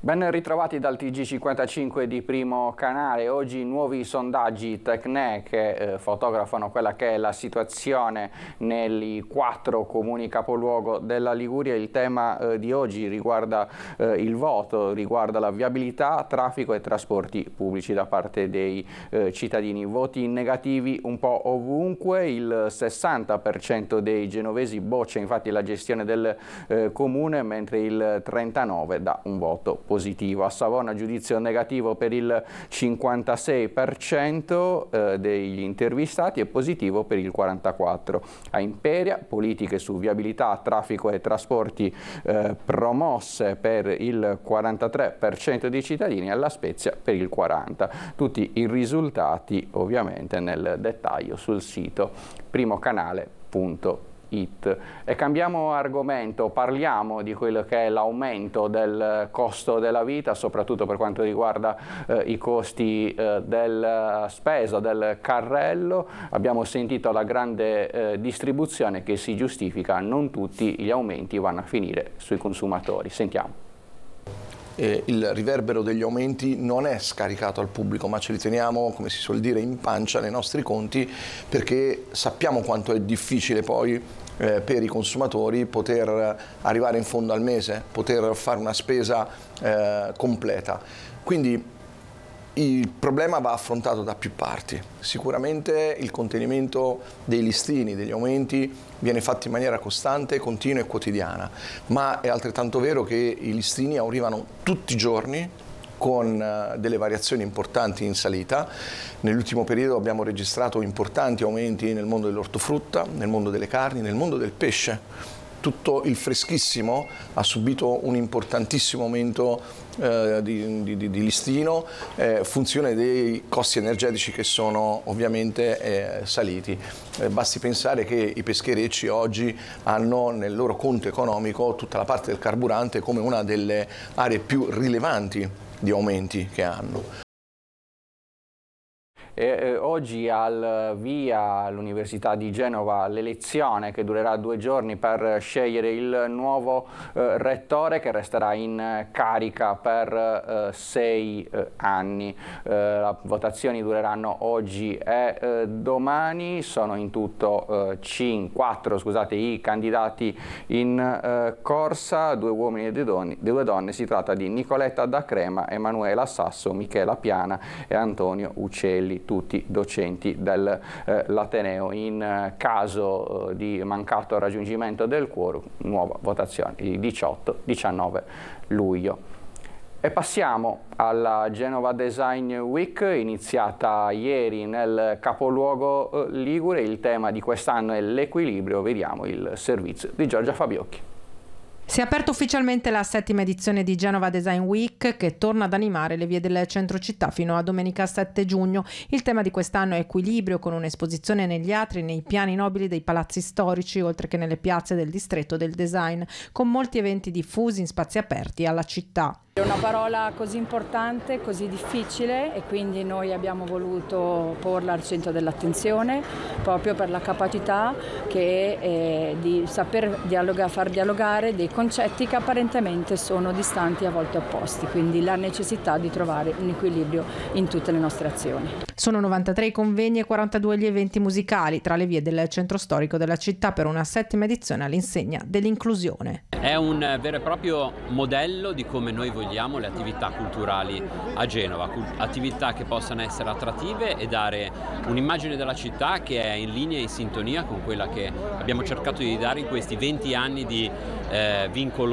Ben ritrovati dal TG55 di Primo Canale. Oggi nuovi sondaggi Tecne che fotografano quella che è la situazione nei 4 comuni capoluogo della Liguria. Il tema di oggi riguarda il voto, riguarda la viabilità, traffico e trasporti pubblici da parte dei cittadini. Voti negativi un po' ovunque, il 60% dei genovesi boccia infatti la gestione del comune, mentre il 39% dà un voto positivo. A Savona giudizio negativo per il 56% degli intervistati e positivo per il 44%. A Imperia politiche su viabilità, traffico e trasporti promosse per il 43% dei cittadini, alla Spezia per il 40%. Tutti i risultati ovviamente nel dettaglio sul sito primocanale.it. E cambiamo argomento, parliamo di quello che è l'aumento del costo della vita, soprattutto per quanto riguarda i costi della spesa, del carrello. Abbiamo sentito la grande distribuzione che si giustifica, non tutti gli aumenti vanno a finire sui consumatori. Sentiamo. Il riverbero degli aumenti non è scaricato al pubblico, ma ce li teniamo, come si suol dire, in pancia nei nostri conti, perché sappiamo quanto è difficile poi per i consumatori poter arrivare in fondo al mese, poter fare una spesa completa. Quindi il problema va affrontato da più parti. Sicuramente il contenimento dei listini, degli aumenti, viene fatto in maniera costante, continua e quotidiana, ma è altrettanto vero che i listini arrivano tutti i giorni con delle variazioni importanti in salita. Nell'ultimo periodo abbiamo registrato importanti aumenti nel mondo dell'ortofrutta, nel mondo delle carni, nel mondo del pesce. Tutto il freschissimo ha subito un importantissimo aumento di listino, funzione dei costi energetici che sono ovviamente saliti. Basti pensare che i pescherecci oggi hanno nel loro conto economico tutta la parte del carburante come una delle aree più rilevanti di aumenti che hanno. Oggi al via all'Università di Genova l'elezione che durerà 2 giorni per scegliere il nuovo rettore, che resterà in carica per 6 anni. Le votazioni dureranno oggi e domani. Sono in tutto 4 i candidati in corsa, 2 uomini e 2 donne. Si tratta di Nicoletta Da Crema, Emanuela Sasso, Michela Piana e Antonio Uccelli, tutti docenti dell'Ateneo. In caso di mancato raggiungimento del quorum, nuova votazione il 18-19 luglio. E passiamo alla Genova Design Week, iniziata ieri nel capoluogo ligure. Il tema di quest'anno è l'equilibrio. Vediamo il servizio di Giorgia Fabiocchi. Si è aperta ufficialmente la 7ª edizione di Genova Design Week, che torna ad animare le vie del centro città fino a domenica 7 giugno. Il tema di quest'anno è equilibrio, con un'esposizione negli atri e nei piani nobili dei palazzi storici, oltre che nelle piazze del distretto del design, con molti eventi diffusi in spazi aperti alla città. È una parola così importante, così difficile, e quindi noi abbiamo voluto porla al centro dell'attenzione proprio per la capacità che è di saper far dialogare dei concetti che apparentemente sono distanti e a volte opposti, quindi la necessità di trovare un equilibrio in tutte le nostre azioni. Sono 93 i convegni e 42 gli eventi musicali tra le vie del centro storico della città per una 7ª edizione all'insegna dell'inclusione. È un vero e proprio modello di come noi vogliamo le attività culturali a Genova, attività che possano essere attrattive e dare un'immagine della città che è in linea e in sintonia con quella che abbiamo cercato di dare in questi 20 anni di vincolo